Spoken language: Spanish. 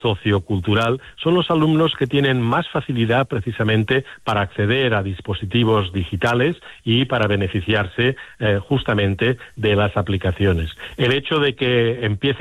sociocultural, son los alumnos que tienen más facilidad precisamente para acceder a dispositivos digitales y para beneficiarse justamente de las aplicaciones. El hecho de que empiece